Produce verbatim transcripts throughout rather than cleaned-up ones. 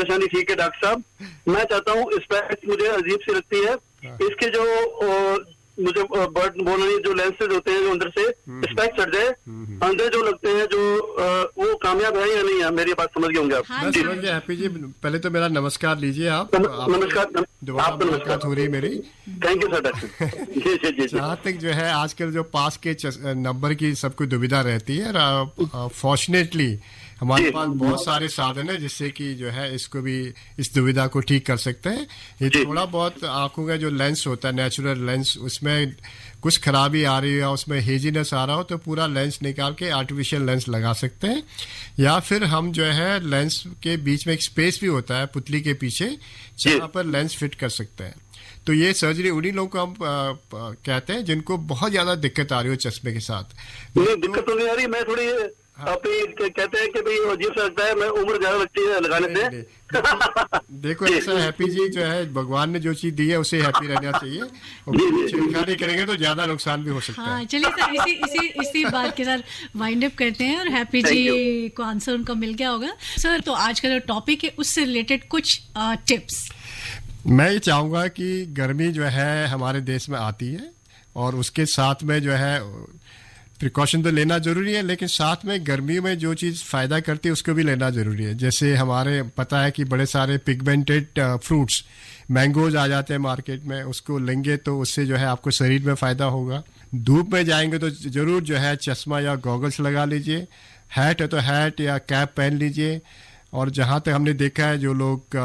परेशानी ठीक है डॉक्टर साहब। मैं चाहता हूँ स्पेक्स मुझे अजीब सी लगती है, इसके जो ओ, मुझे बर्ड बोल रही जो लेंसेज होते हैं जो अंदर से स्पेक्स हट जाए, अंदर जो लगते हैं जो वो कामयाब है या नहीं है, मेरी बात समझ गए होंगे आप। मैं समझ गया हैप्पी जी। पहले तो मेरा नमस्कार लीजिए आप। नमस्कार। दोबारा मुलाकात हो रही मेरी। थैंक यू सर डॉक्टर जी जी जी। जहाँ तक जो है आजकल जो पास के नंबर की सबको दुविधा रहती है, फॉर्चुनेटली हमारे पास बहुत सारे साधन है जिससे कि जो है इसको भी इस दुविधा को ठीक कर सकते हैं। ये थोड़ा बहुत आंखों का जो लेंस होता है नेचुरल लेंस, उसमें कुछ खराबी आ रही है, उसमें हेजीनेस आ रहा हो तो पूरा लेंस निकाल के आर्टिफिशियल लेंस लगा सकते हैं, या फिर हम जो है लेंस के बीच में एक स्पेस भी होता है पुतली के पीछे जहाँ पर लेंस फिट कर सकते हैं। तो ये सर्जरी उन्हीं लोगों को हम आ, आ, कहते हैं जिनको बहुत ज्यादा दिक्कत आ रही हो चश्मे के साथ। नहीं दिक्कत तो नहीं आ रही, मैं थोड़ी आप कहते हैं कि भाई अजीब सा लगता है, मैं उम्र ज्यादा लगती है लगाने से। देखो, देखो ऐसा हैप्पी जी जो है भगवान ने जो चीज दी है उसे हैप्पी रहना चाहिए, छेड़खानी करेंगे तो ज्यादा नुकसान भी हो सकता है। हाँ, चलिए सर इसी इसी इसी बात के साथ वाइंड अप करते हैं और हैप्पी जी को आंसर उनका मिल गया होगा। सर तो आज का जो टॉपिक है उससे रिलेटेड कुछ टिप्स मैं ये चाहूंगा कि गर्मी जो है हमारे देश में आती है और उसके साथ में जो है प्रिकॉशन तो लेना जरूरी है, लेकिन साथ में गर्मी में जो चीज़ फ़ायदा करती है उसको भी लेना जरूरी है। जैसे हमारे पता है कि बड़े सारे पिगमेंटेड फ्रूट्स मैंगोज आ जाते हैं मार्केट में, उसको लेंगे तो उससे जो है आपको शरीर में फ़ायदा होगा। धूप में जाएंगे तो ज़रूर जो है चश्मा या गॉगल्स लगा लीजिए, हैट है तो हैट या कैप पहन लीजिए। और जहाँ तक हमने देखा है जो लोग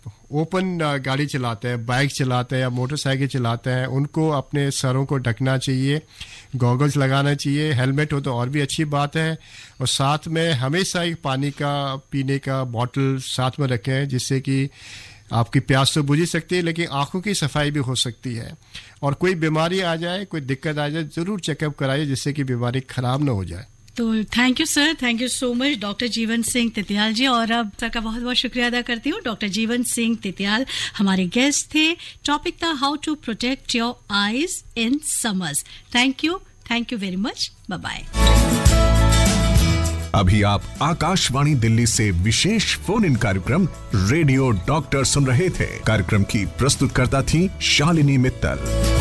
ओपन गाड़ी चलाते हैं, बाइक चलाते हैं या मोटरसाइकिल चलाते हैं, उनको अपने सरों को ढकना चाहिए, गॉगल्स लगाना चाहिए, हेलमेट हो तो और भी अच्छी बात है। और साथ में हमेशा एक पानी का पीने का बॉटल साथ में रखें जिससे कि आपकी प्यास तो बुझ ही सकती है लेकिन आंखों की सफाई भी हो सकती है। और कोई बीमारी आ जाए, कोई दिक्कत आ जाए, ज़रूर चेकअप कराइए जिससे कि बीमारी खराब ना हो जाए। तो thank you sir, thank you so much doctor Jeevan Singh Titiyal जी। और अब सर का बहुत बहुत शुक्रिया अदा करती हूँ। डॉक्टर जीवन सिंह तितियाल हमारे गेस्ट थे। टॉपिक था how to protect your eyes in summers. Thank you, thank you very much, bye bye. अभी आप आकाशवाणी दिल्ली से विशेष फोन इन कार्यक्रम रेडियो डॉक्टर सुन रहे थे। कार्यक्रम की प्रस्तुतकर्ता थी शालिनी मित्तल।